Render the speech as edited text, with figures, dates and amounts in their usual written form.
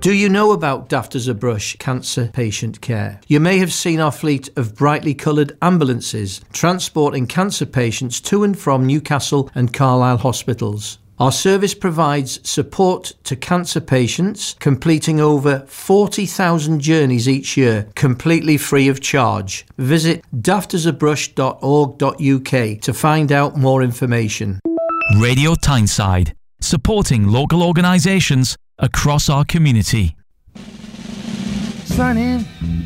Do you know about Daft as a Brush cancer patient care? You may have seen our fleet of brightly coloured ambulances transporting cancer patients to and from Newcastle and Carlisle hospitals. Our service provides support to cancer patients, completing over 40,000 journeys each year, completely free of charge. Visit daftasabrush.org.uk to find out more information. Radio Tyneside, supporting local organisations across our community. Sign in.